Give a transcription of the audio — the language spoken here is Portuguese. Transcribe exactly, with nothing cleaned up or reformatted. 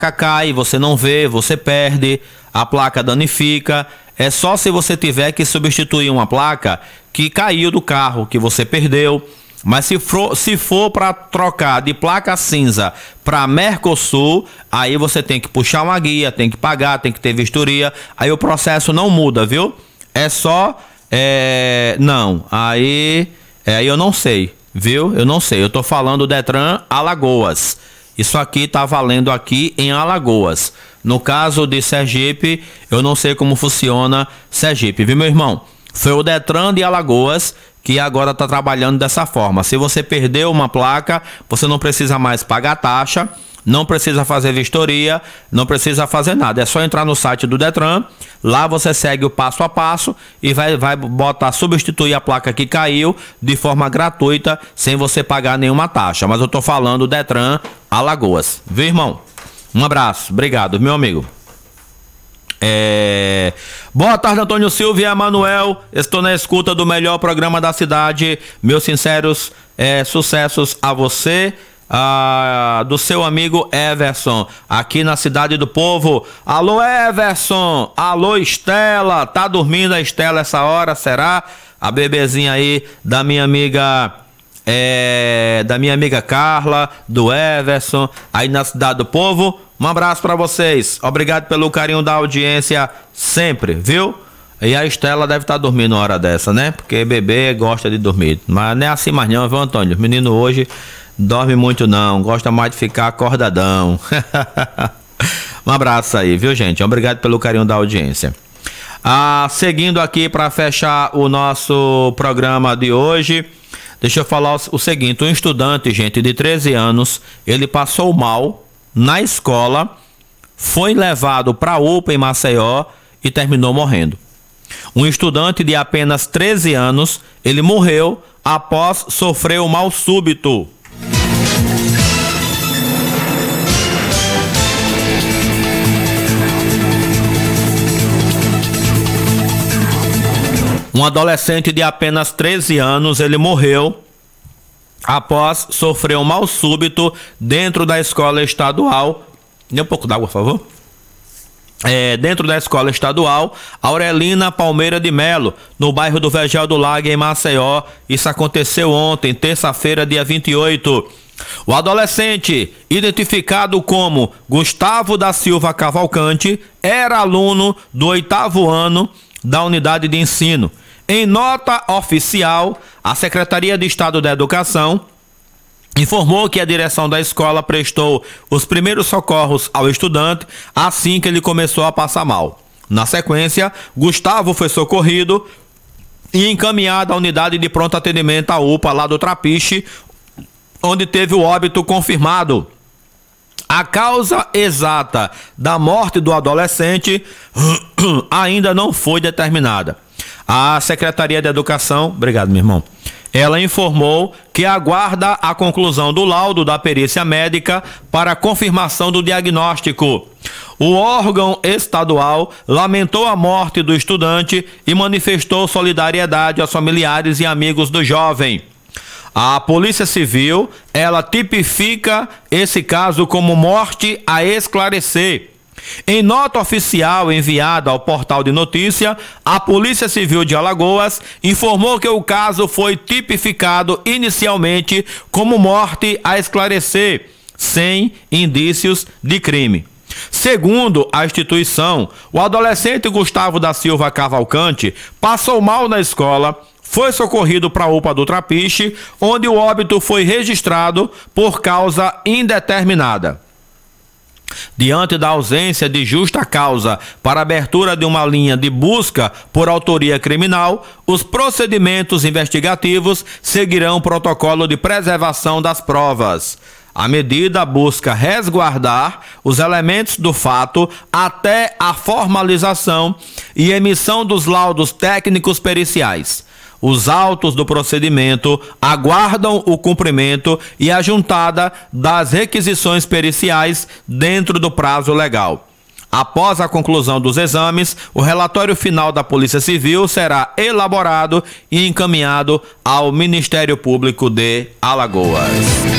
cai, você não vê, você perde, a placa danifica. É só se você tiver que substituir uma placa que caiu do carro, que você perdeu. Mas se for, se for para trocar de placa cinza para Mercosul, aí você tem que puxar uma guia, tem que pagar, tem que ter vistoria. Aí o processo não muda, viu? É só... É, não, aí, é, aí eu não sei, viu? Eu não sei. Eu tô falando Detran Alagoas. Isso aqui tá valendo aqui em Alagoas. No caso de Sergipe, eu não sei como funciona Sergipe, viu, meu irmão? Foi o Detran de Alagoas que agora está trabalhando dessa forma. Se você perdeu uma placa, você não precisa mais pagar taxa, não precisa fazer vistoria, não precisa fazer nada. É só entrar no site do Detran, lá você segue o passo a passo e vai, vai botar, substituir a placa que caiu de forma gratuita, sem você pagar nenhuma taxa. Mas eu estou falando Detran Alagoas. Viu, irmão? Um abraço. Obrigado, meu amigo. É... Boa tarde, Antônio Silva e Emanuel. Estou na escuta do melhor programa da cidade. Meus sinceros é, sucessos a você, a, do seu amigo Everson, aqui na Cidade do Povo. Alô, Everson. Alô, Estela. Tá dormindo a Estela essa hora, será? A bebezinha aí da minha amiga... É, da minha amiga Carla, do Everson, aí na Cidade do Povo. Um abraço pra vocês. Obrigado pelo carinho da audiência sempre, viu? E a Estela deve estar dormindo uma hora dessa, né? Porque bebê gosta de dormir. Mas não é assim mais não, viu, Antônio? O menino hoje dorme muito não, gosta mais de ficar acordadão. Um abraço aí, viu, gente? Obrigado pelo carinho da audiência. Ah, seguindo aqui para fechar o nosso programa de hoje, deixa eu falar o seguinte: um estudante, gente, de treze anos, ele passou mal na escola, foi levado para a U P A em Maceió e terminou morrendo. Um estudante de apenas treze anos, ele morreu após sofrer um mal súbito. Um adolescente de apenas treze anos, ele morreu após sofrer um mal súbito dentro da escola estadual. Dê um pouco d'água, por favor. É, dentro da escola estadual Aurelina Palmeira de Melo, no bairro do Vegel do Lago, em Maceió. Isso aconteceu ontem, terça-feira, dia vinte e oito. O adolescente, identificado como Gustavo da Silva Cavalcante, era aluno do oitavo ano da unidade de ensino. Em nota oficial, a Secretaria de Estado da Educação informou que a direção da escola prestou os primeiros socorros ao estudante assim que ele começou a passar mal. Na sequência, Gustavo foi socorrido e encaminhado à unidade de pronto atendimento, a U P A, lá do Trapiche, onde teve o óbito confirmado. A causa exata da morte do adolescente ainda não foi determinada. A Secretaria de Educação, obrigado, meu irmão, ela informou que aguarda a conclusão do laudo da perícia médica para a confirmação do diagnóstico. O órgão estadual lamentou a morte do estudante e manifestou solidariedade aos familiares e amigos do jovem. A Polícia Civil, ela tipifica esse caso como morte a esclarecer. Em nota oficial enviada ao portal de notícia, a Polícia Civil de Alagoas informou que o caso foi tipificado inicialmente como morte a esclarecer, sem indícios de crime. Segundo a instituição, o adolescente Gustavo da Silva Cavalcante passou mal na escola, foi socorrido para a U P A do Trapiche, onde o óbito foi registrado por causa indeterminada. Diante da ausência de justa causa para a abertura de uma linha de busca por autoria criminal, os procedimentos investigativos seguirão o protocolo de preservação das provas. A medida busca resguardar os elementos do fato até a formalização e emissão dos laudos técnicos periciais. Os autos do procedimento aguardam o cumprimento e a juntada das requisições periciais dentro do prazo legal. Após a conclusão dos exames, o relatório final da Polícia Civil será elaborado e encaminhado ao Ministério Público de Alagoas.